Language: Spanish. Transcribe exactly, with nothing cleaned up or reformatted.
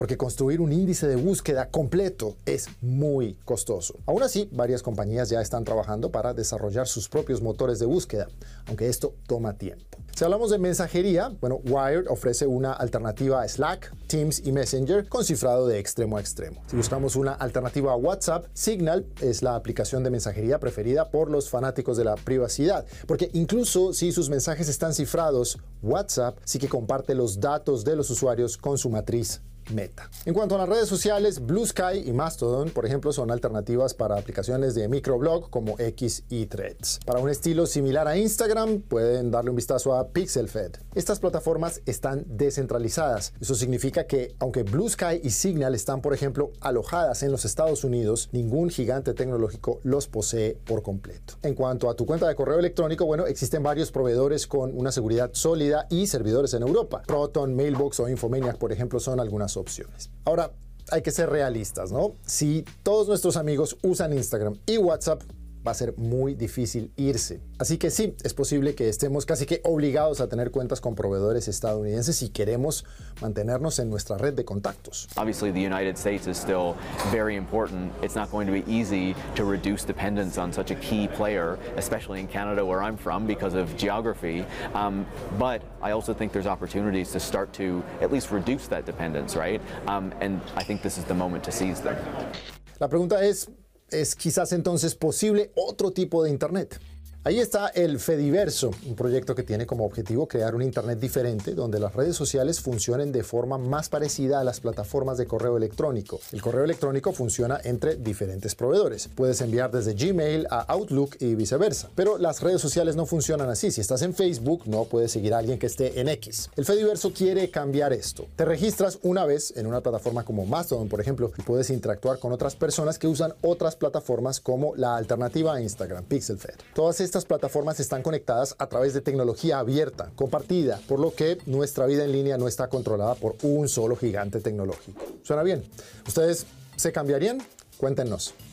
porque construir un índice de búsqueda completo es muy costoso. Aún así, varias compañías ya están trabajando para desarrollar sus propios motores de búsqueda, aunque esto toma tiempo. Si hablamos de mensajería, bueno, Wired ofrece una alternativa a Slack, Teams y Messenger con cifrado de extremo a extremo. Si buscamos una alternativa a WhatsApp, Signal es la aplicación de mensajería preferida por los fanáticos de la privacidad, porque incluso si sus mensajes están cifrados, WhatsApp sí que comparte los datos de los usuarios con su matriz Meta. En cuanto a las redes sociales, Blue Sky y Mastodon, por ejemplo, son alternativas para aplicaciones de microblog como X y Threads. Para un estilo similar a Instagram, pueden darle un vistazo a PixelFed. Estas plataformas están descentralizadas. Eso significa que, aunque Blue Sky y Signal están, por ejemplo, alojadas en los Estados Unidos, ningún gigante tecnológico los posee por completo. En cuanto a tu cuenta de correo electrónico, bueno, existen varios proveedores con una seguridad sólida y servidores en Europa. Proton, Mailbox o Infomaniac, por ejemplo, son algunas opciones. Ahora, hay que ser realistas, ¿no? Si todos nuestros amigos usan Instagram y WhatsApp, va a ser muy difícil irse. Así que sí, es posible que estemos casi que obligados a tener cuentas con proveedores estadounidenses si queremos mantenernos en nuestra red de contactos. Obviously, the United States is still very important. It's not going to be easy to reduce dependence on such a key player, especially in Canada, where I'm from, because of geography. Um, but I also think there's opportunities to start to at least reduce that dependence, right? Um, and I think this is the moment to seize them. La pregunta es, ¿es quizás entonces posible otro tipo de Internet? Ahí está el Fediverso, un proyecto que tiene como objetivo crear un Internet diferente donde las redes sociales funcionen de forma más parecida a las plataformas de correo electrónico. El correo electrónico funciona entre diferentes proveedores. Puedes enviar desde Gmail a Outlook y viceversa. Pero las redes sociales no funcionan así. Si estás en Facebook, no puedes seguir a alguien que esté en X. El Fediverso quiere cambiar esto. Te registras una vez en una plataforma como Mastodon, por ejemplo, y puedes interactuar con otras personas que usan otras plataformas como la alternativa a Instagram, PixelFed. Todas estas Estas plataformas están conectadas a través de tecnología abierta, compartida, por lo que nuestra vida en línea no está controlada por un solo gigante tecnológico. ¿Suena bien? ¿Ustedes se cambiarían? Cuéntenos.